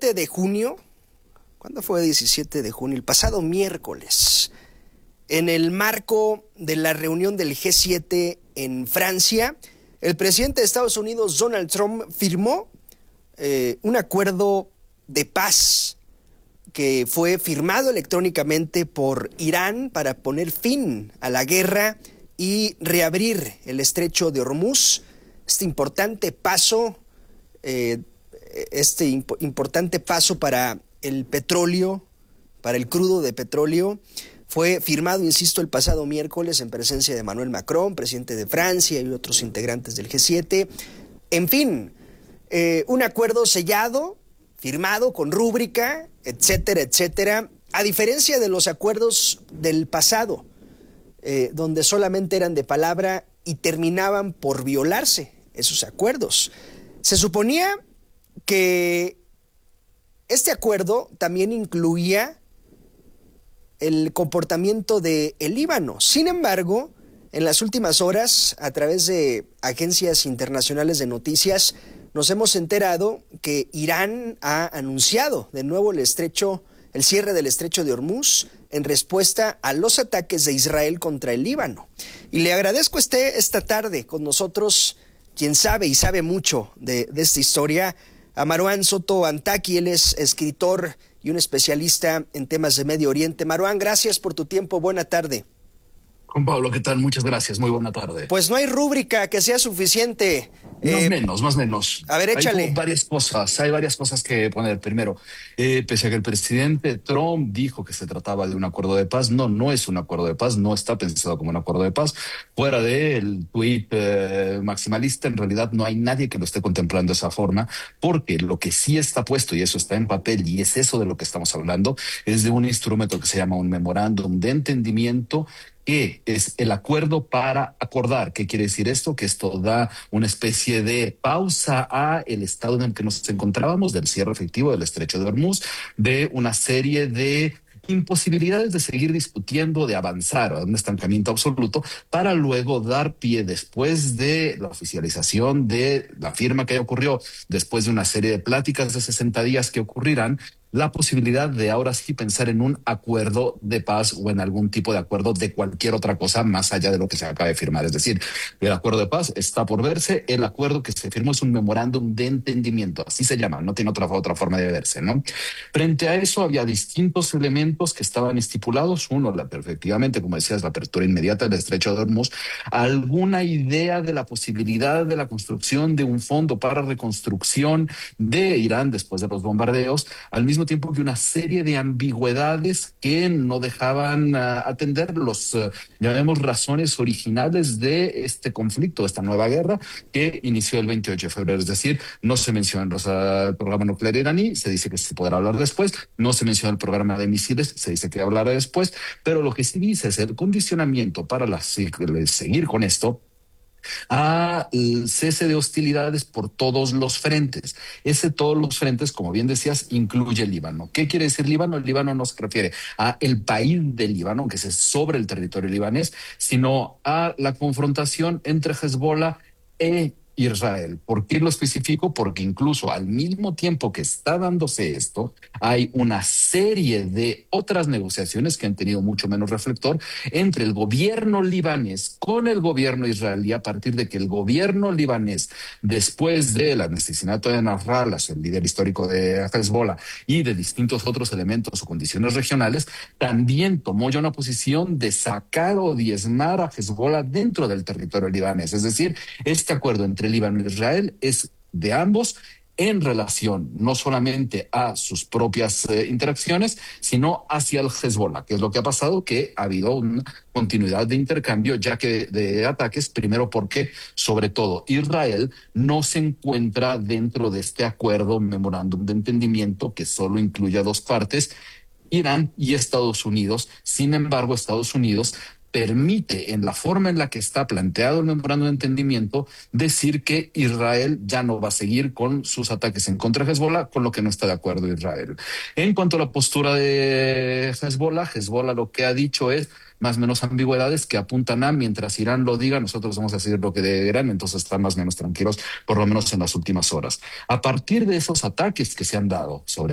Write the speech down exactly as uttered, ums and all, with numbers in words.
diecisiete de junio, ¿cuándo fue diecisiete de junio? El pasado miércoles, en el marco de la reunión del G siete en Francia, el presidente de Estados Unidos, Donald Trump, firmó eh, un acuerdo de paz que fue firmado electrónicamente por Irán para poner fin a la guerra y reabrir el estrecho de Hormuz. Este importante paso, eh, este imp- importante paso para el petróleo, para el crudo de petróleo, fue firmado, insisto, el pasado miércoles en presencia de Emmanuel Macron, presidente de Francia, y otros integrantes del G siete. En fin, eh, un acuerdo sellado, firmado con rúbrica, etcétera, etcétera, a diferencia de los acuerdos del pasado, eh, donde solamente eran de palabra y terminaban por violarse esos acuerdos. Se suponía que este acuerdo también incluía el comportamiento del Líbano. Sin embargo, en las últimas horas, a través de agencias internacionales de noticias, nos hemos enterado que Irán ha anunciado de nuevo el estrecho, el cierre del estrecho de Hormuz en respuesta a los ataques de Israel contra el Líbano. Y le agradezco esté esta tarde con nosotros, quien sabe y sabe mucho de, de esta historia, a Marwan Soto Antaki. Él es escritor y un especialista en temas de Medio Oriente. Marwan, gracias por tu tiempo. Buena tarde. Juan Pablo, ¿qué tal? Muchas gracias. Muy buena tarde. Pues no hay rúbrica que sea suficiente. Más Eh, menos, más menos. A ver, échale. Hay varias cosas, hay varias cosas que poner. Primero, eh, pese a que el presidente Trump dijo que se trataba de un acuerdo de paz, no, no es un acuerdo de paz, no está pensado como un acuerdo de paz. Fuera del tuit eh, maximalista, en realidad no hay nadie que lo esté contemplando de esa forma, porque lo que sí está puesto, y eso está en papel, y es eso de lo que estamos hablando, es de un instrumento que se llama un memorándum de entendimiento, que es el acuerdo para acordar. ¿Qué quiere decir esto? Que esto da una especie de pausa a el estado en el que nos encontrábamos, del cierre efectivo del estrecho de Hormuz, de una serie de imposibilidades de seguir discutiendo, de avanzar a un estancamiento absoluto, para luego dar pie, después de la oficialización de la firma que ya ocurrió, después de una serie de pláticas de sesenta días que ocurrirán, la posibilidad de ahora sí pensar en un acuerdo de paz o en algún tipo de acuerdo de cualquier otra cosa más allá de lo que se acaba de firmar. Es decir, el acuerdo de paz está por verse, el acuerdo que se firmó es un memorándum de entendimiento, así se llama, no tiene otra, otra forma de verse, ¿no? Frente a eso había distintos elementos que estaban estipulados. Uno, la, efectivamente, como decías, la apertura inmediata del estrecho de Hormuz, alguna idea de la posibilidad de la construcción de un fondo para reconstrucción de Irán después de los bombardeos, al mismo tiempo que una serie de ambigüedades que no dejaban uh, atender los, uh, llamemos, razones originales de este conflicto, esta nueva guerra que inició el veintiocho de febrero. Es decir, no se menciona los, uh, el programa nuclear iraní, se dice que se podrá hablar después, no se menciona el programa de misiles, se dice que hablará después, pero lo que sí dice es el condicionamiento para la, seguir con esto, a el cese de hostilidades por todos los frentes. Ese todos los frentes, como bien decías, incluye el Líbano. ¿Qué quiere decir Líbano? El Líbano no se refiere a el país del Líbano, que es sobre el territorio libanés, sino a la confrontación entre Hezbollah e Israel. ¿Por qué lo especifico? Porque incluso al mismo tiempo que está dándose esto, hay una serie de otras negociaciones que han tenido mucho menos reflector entre el gobierno libanés con el gobierno israelí, a partir de que el gobierno libanés, después del asesinato de Nasrallah, el líder histórico de Hezbollah, y de distintos otros elementos o condiciones regionales, también tomó ya una posición de sacar o diezmar a Hezbollah dentro del territorio libanés. Es decir, este acuerdo entre Líbano e Israel es de ambos, en relación no solamente a sus propias eh, interacciones, sino hacia el Hezbollah, que es lo que ha pasado, que ha habido una continuidad de intercambio, ya que de ataques, primero porque, sobre todo, Israel no se encuentra dentro de este acuerdo, memorándum de entendimiento, que solo incluye a dos partes, Irán y Estados Unidos. Sin embargo, Estados Unidos permite, en la forma en la que está planteado el memorándum de entendimiento, decir que Israel ya no va a seguir con sus ataques en contra de Hezbollah, con lo que no está de acuerdo Israel. En cuanto a la postura de Hezbollah, Hezbollah lo que ha dicho es más o menos ambigüedades que apuntan a, mientras Irán lo diga, nosotros vamos a seguir lo que de Irán, entonces están más o menos tranquilos, por lo menos en las últimas horas. A partir de esos ataques que se han dado sobre